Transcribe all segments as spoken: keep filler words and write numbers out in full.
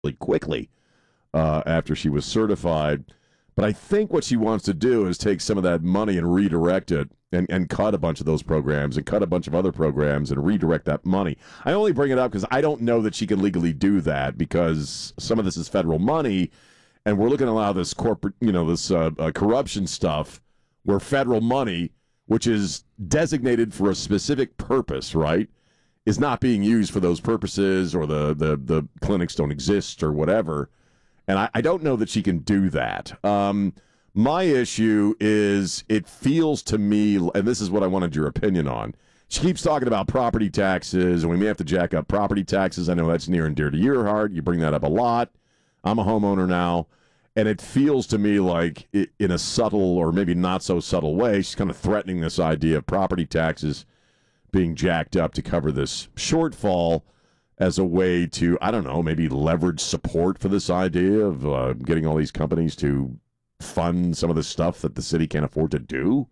quickly uh, after she was certified. But I think what she wants to do is take some of that money and redirect it and, and cut a bunch of those programs and cut a bunch of other programs and redirect that money. I only bring it up because I don't know that she can legally do that because some of this is federal money, and we're looking at a lot of this corporate, you know, this uh, uh, corruption stuff where federal money, which is designated for a specific purpose, right, is not being used for those purposes, or the, the, the clinics don't exist or whatever. And I, I don't know that she can do that. Um, my issue is it feels to me, and this is what I wanted your opinion on, she keeps talking about property taxes, and we may have to jack up property taxes. I know that's near and dear to your heart. You bring that up a lot. I'm a homeowner now, and it feels to me like it, in a subtle or maybe not so subtle way, she's kind of threatening this idea of property taxes being jacked up to cover this shortfall as a way to, I don't know, maybe leverage support for this idea of uh, getting all these companies to fund some of the stuff that the city can't afford to do.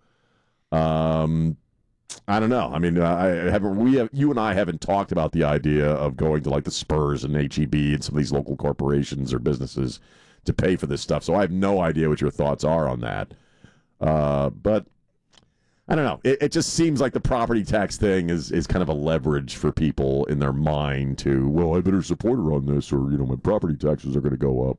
Um, I don't know. I mean, I haven't. We have, you and I haven't talked about the idea of going to like the Spurs and H E B and some of these local corporations or businesses to pay for this stuff. So I have no idea what your thoughts are on that. Uh, but I don't know. It, it just seems like the property tax thing is, is kind of a leverage for people in their mind to, well, I better support her on this, or, you know, my property taxes are going to go up.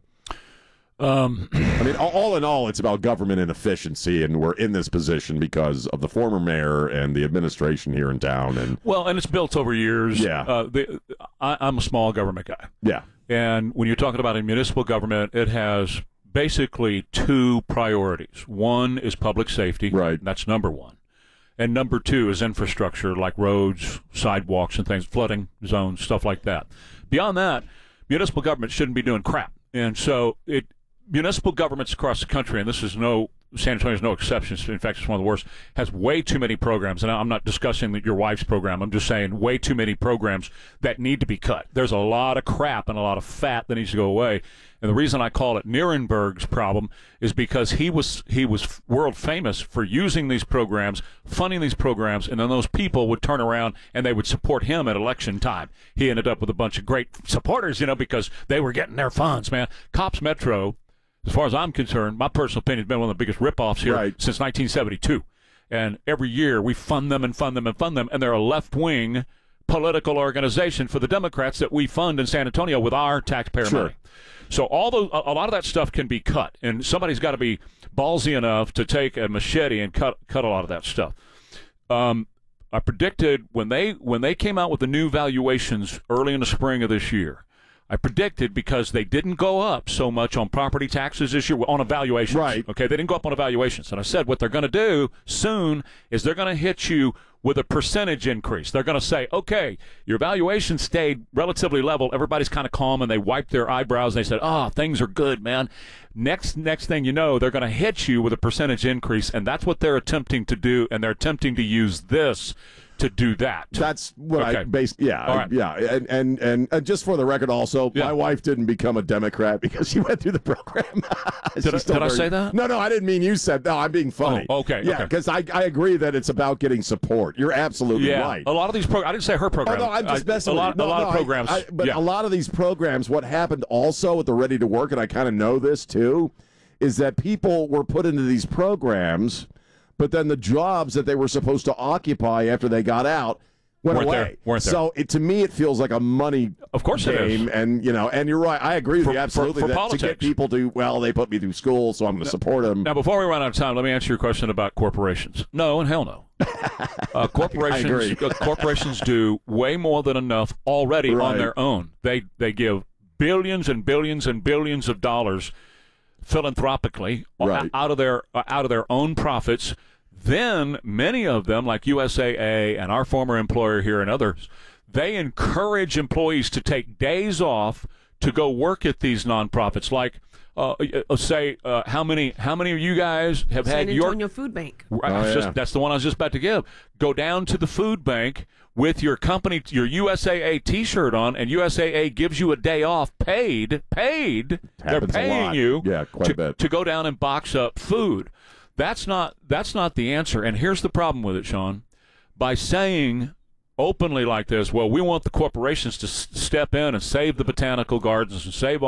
Um, I mean, all, all in all, it's about government inefficiency, and we're in this position because of the former mayor and the administration here in town. And well, and it's built over years. Yeah. Uh, the, I, I'm a small government guy. Yeah. And when you're talking about a municipal government, it has basically two priorities. One is public safety. Right. That's number one. And number two is infrastructure, like roads, sidewalks, and things, flooding zones, stuff like that. Beyond that, municipal government shouldn't be doing crap. And so it municipal governments across the country, and this is no, San Antonio is no exception. In fact, it's one of the worst, has way too many programs. And I'm not discussing your wife's program. I'm just saying way too many programs that need to be cut. There's a lot of crap and a lot of fat that needs to go away. And the reason I call it Nirenberg's problem is because he was he was world famous for using these programs, funding these programs, and then those people would turn around and they would support him at election time. He ended up with a bunch of great supporters, you know, because they were getting their funds, man. Cops Metro, as far as I'm concerned, my personal opinion, has been one of the biggest ripoffs here right. since nineteen seventy-two. And every year we fund them and fund them and fund them, and they're a left-wing political organization for the Democrats that we fund in San Antonio with our taxpayer sure. money. So all those, a lot of that stuff can be cut, and somebody's got to be ballsy enough to take a machete and cut cut a lot of that stuff. Um, I predicted when they when they came out with the new valuations early in the spring of this year, I predicted, because they didn't go up so much on property taxes this year on evaluations. Right. Okay, they didn't go up on evaluations. And I said what they're going to do soon is they're going to hit you with a percentage increase. They're going to say, okay, your valuation stayed relatively level. Everybody's kind of calm, and they wiped their eyebrows, and they said, oh, things are good, man. Next next thing you know, they're going to hit you with a percentage increase, and that's what they're attempting to do, and they're attempting to use this to do that. That's what okay. I based. Yeah, All right. yeah, and, and and and just for the record, also, yeah. my wife didn't become a Democrat because she went through the program. did I, did very, I say that? No, no, I didn't mean you said. No, I'm being funny. Oh, okay. Yeah, because okay. I I agree that it's about getting support. You're absolutely yeah. right. A lot of these programs. I didn't say her program. Oh, no, I'm just messing I, a with lot, you. No, a lot no, of programs. I, I, but yeah. a lot of these programs, what happened also with the Ready to Work, and I kind of know this too, is that people were put into these programs, but then the jobs that they were supposed to occupy after they got out went weren't away. There, weren't there. So it, to me, it feels like a money of course game, it is. and you know, and you're right. I agree with for, you absolutely. For, for that politics. to get people to, well, they put me through school, so I'm going to support them. Now, before we run out of time, let me answer your question about corporations. No, and hell no. Uh, corporations, uh, corporations do way more than enough already right. on their own. They they give billions and billions and billions of dollars philanthropically right. out of their out of their own profits. Then many of them, like U S A A and our former employer here and others, they encourage employees to take days off to go work at these nonprofits. Like, uh, uh, say, uh, how many how many of you guys have San had Antonio your Food Bank? I Oh, was yeah. just, that's the one I was just about to give. Go down to the food bank with your company, your U S A A T-shirt on, and U S A A gives you a day off, paid, paid. They're Happens a paying lot. you Yeah, quite to, a bit. to go down and box up food. That's not that's not the answer. And here's the problem with it, Sean. By saying, openly like this, well, we want the corporations to s- step in and save the botanical gardens and save